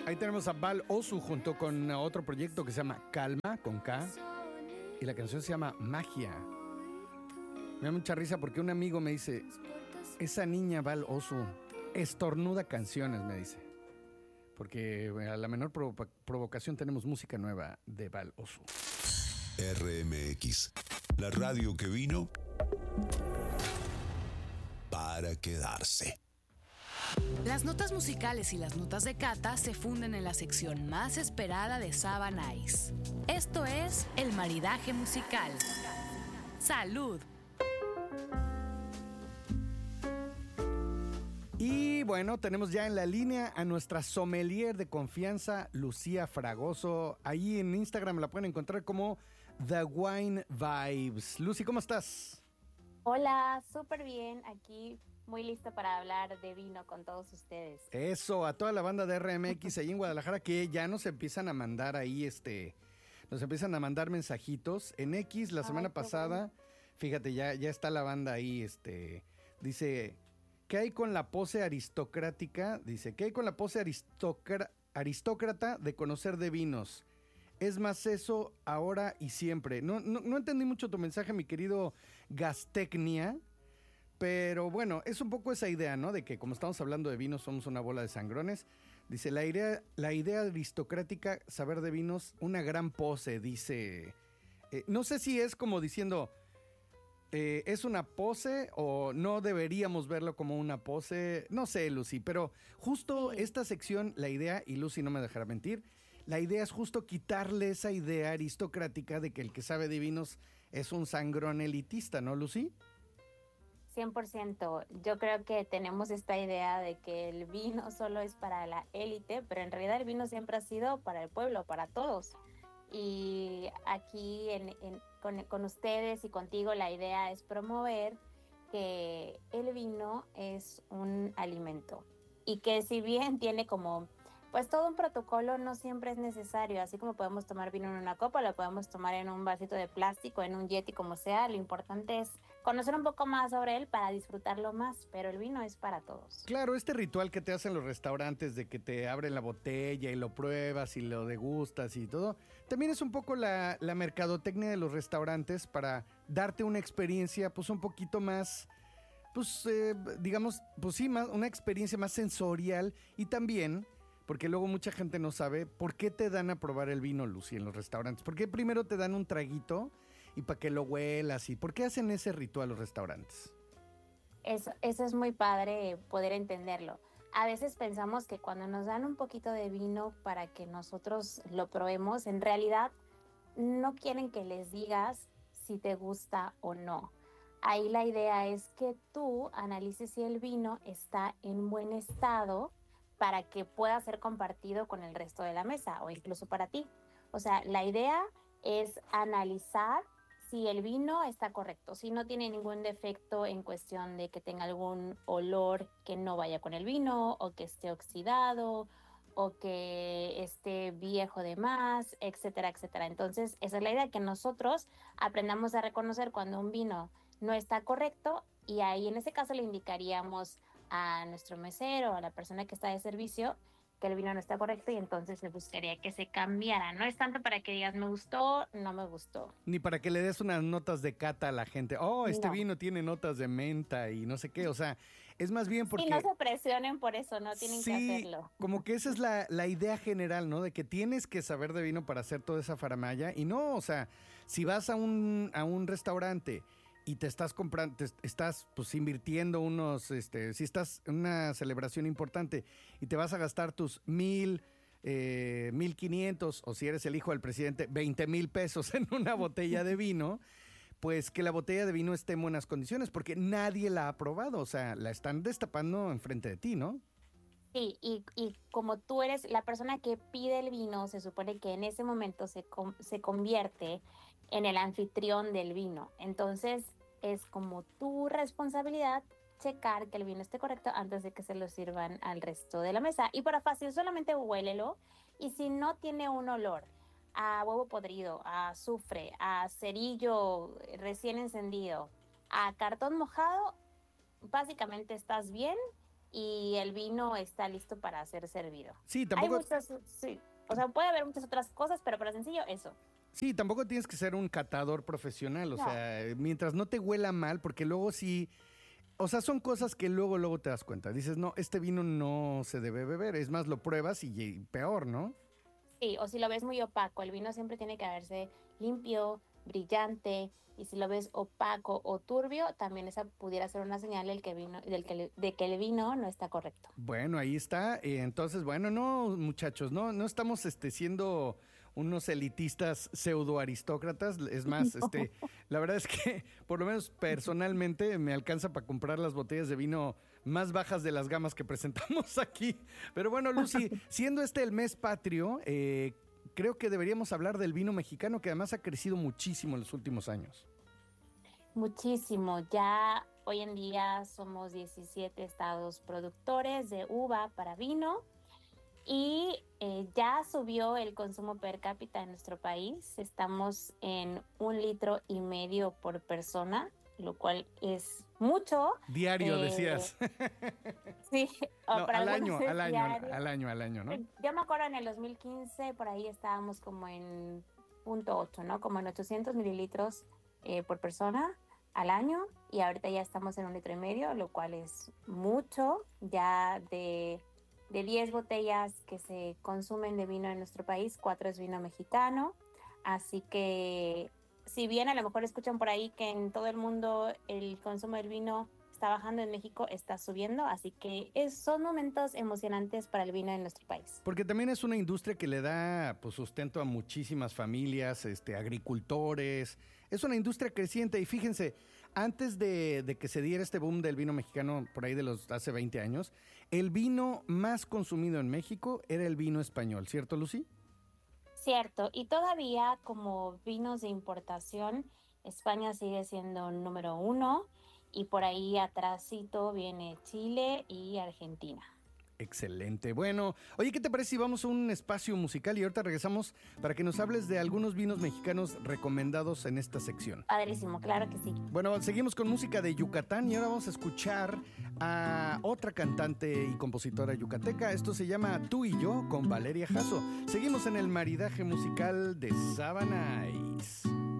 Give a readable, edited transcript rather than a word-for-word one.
Ahí tenemos a Val Osu junto con otro proyecto que se llama Calma, con K. Y la canción se llama Magia. Me da mucha risa porque un amigo me dice, esa niña Val Osu estornuda canciones, me dice. Porque a la menor provocación tenemos música nueva de Val Osu. RMX, la radio que vino para quedarse. Las notas musicales y las notas de Cata se funden en la sección más esperada de Saba Nice. Esto es el maridaje musical. ¡Salud! Y bueno, tenemos ya en la línea a nuestra sommelier de confianza, Lucía Fragoso. Ahí en Instagram la pueden encontrar como The Wine Vibes. Lucy, ¿cómo estás? Hola, súper bien. Aquí muy lista para hablar de vino con todos ustedes. Eso, a toda la banda de RMX ahí en Guadalajara que ya nos empiezan a mandar ahí nos empiezan a mandar mensajitos. En X la semana pasada, bueno. Fíjate, ya está la banda ahí, dice, ¿qué hay con la pose aristocrática? Dice, ¿qué hay con la pose aristócrata de conocer de vinos? Es más eso ahora y siempre. No entendí mucho tu mensaje, mi querido Gastecnia. Pero bueno, es un poco esa idea, ¿no? De que como estamos hablando de vinos, somos una bola de sangrones. Dice, la idea aristocrática, saber de vinos, una gran pose, dice. No sé si es como diciendo, ¿es una pose o no deberíamos verlo como una pose? No sé, Lucy, pero justo esta sección, la idea, y Lucy no me dejará mentir, la idea es justo quitarle esa idea aristocrática de que el que sabe de vinos es un sangrón elitista, ¿no, Lucy? 100%. Yo creo que tenemos esta idea de que el vino solo es para la élite, pero en realidad el vino siempre ha sido para el pueblo, para todos. Y aquí con ustedes y contigo la idea es promover que el vino es un alimento y que si bien tiene como pues todo un protocolo, no siempre es necesario. Así como podemos tomar vino en una copa, lo podemos tomar en un vasito de plástico, en un Yeti, como sea. Lo importante es conocer un poco más sobre él para disfrutarlo más, pero el vino es para todos. Claro, este ritual que te hacen los restaurantes de que te abren la botella y lo pruebas y lo degustas y todo, también es un poco la mercadotecnia de los restaurantes para darte una experiencia pues un poquito más, pues digamos, pues sí, más, una experiencia más sensorial y también... Porque luego mucha gente no sabe por qué te dan a probar el vino, Lucy, en los restaurantes. ¿Por qué primero te dan un traguito y para que lo huelas? ¿Y por qué hacen ese ritual los restaurantes? Eso es muy padre poder entenderlo. A veces pensamos que cuando nos dan un poquito de vino para que nosotros lo probemos, en realidad no quieren que les digas si te gusta o no. Ahí la idea es que tú analices si el vino está en buen estado para que pueda ser compartido con el resto de la mesa o incluso para ti. O sea, la idea es analizar si el vino está correcto, si no tiene ningún defecto en cuestión de que tenga algún olor que no vaya con el vino o que esté oxidado o que esté viejo de más, etcétera, etcétera. Entonces, esa es la idea, que nosotros aprendamos a reconocer cuando un vino no está correcto y ahí en ese caso le indicaríamos a nuestro mesero, a la persona que está de servicio, que el vino no está correcto y entonces le gustaría que se cambiara. No es tanto para que digas me gustó, no me gustó. Ni para que le des unas notas de cata a la gente. Oh, este vino tiene notas de menta y no sé qué. O sea, es más bien porque... Y no se presionen por eso, no tienen que hacerlo. Como que esa es la idea general, ¿no? De que tienes que saber de vino para hacer toda esa faramalla. Y no, o sea, si vas a un restaurante... y te estás comprando, estás pues invirtiendo si estás en una celebración importante y te vas a gastar tus 1,500 o si eres el hijo del presidente, 20,000 pesos en una botella de vino, pues que la botella de vino esté en buenas condiciones porque nadie la ha probado, o sea, la están destapando enfrente de ti, ¿no? Sí, y como tú eres la persona que pide el vino, se supone que en ese momento se convierte en el anfitrión del vino. Entonces, es como tu responsabilidad checar que el vino esté correcto antes de que se lo sirvan al resto de la mesa. Y para fácil, solamente huélelo. Y si no tiene un olor a huevo podrido, a azufre, a cerillo recién encendido, a cartón mojado, básicamente estás bien y el vino está listo para ser servido. Sí, Hay tampoco, muchas, sí, o sea, puede haber muchas otras cosas, pero para sencillo, eso. sí, tampoco tienes que ser un catador profesional, o No. sea, mientras no te huela mal, porque luego sí, o sea, son cosas que luego te das cuenta. Dices, no, este vino no se debe beber, es más, lo pruebas y peor, ¿no? Sí, o si lo ves muy opaco, el vino siempre tiene que verse limpio, brillante, y si lo ves opaco o turbio, también esa pudiera ser una señal de que el vino no está correcto. Bueno, ahí está. Entonces, bueno, no, muchachos, no estamos siendo unos elitistas pseudo aristócratas. Es más, la verdad es que por lo menos personalmente me alcanza para comprar las botellas de vino más bajas de las gamas que presentamos aquí. Pero bueno, Lucy, siendo el mes patrio, creo que deberíamos hablar del vino mexicano, que además ha crecido muchísimo en los últimos años. Muchísimo. Ya hoy en día somos 17 estados productores de uva para vino y ya subió el consumo per cápita en nuestro país. Estamos en 1,5 litros por persona, lo cual es mucho. Diario, decías. Sí, No, para al algunos año, es al año, diario. al año, ¿no? Yo me acuerdo en el 2015, por ahí estábamos como en 0,8, ¿no? Como en 800 mililitros por persona al año, y ahorita ya estamos en 1,5 litros, lo cual es mucho. Ya de 10 botellas que se consumen de vino en nuestro país, 4 es vino mexicano. Así que, si bien a lo mejor escuchan por ahí que en todo el mundo el consumo del vino está bajando, en México está subiendo, así que son momentos emocionantes para el vino en nuestro país. Porque también es una industria que le da pues, sustento a muchísimas familias, agricultores. Es una industria creciente y fíjense, antes de que se diera este boom del vino mexicano por ahí de los hace 20 años, el vino más consumido en México era el vino español, ¿cierto, Lucy? Cierto, y todavía como vinos de importación, España sigue siendo número 1, y por ahí atrásito viene Chile y Argentina. Excelente. Bueno, oye, ¿qué te parece si vamos a un espacio musical y ahorita regresamos para que nos hables de algunos vinos mexicanos recomendados en esta sección? Padrísimo, claro que sí. Bueno, seguimos con música de Yucatán y ahora vamos a escuchar a otra cantante y compositora yucateca. Esto se llama Tú y Yo con Valeria Jasso. Seguimos en el maridaje musical de Sabanais.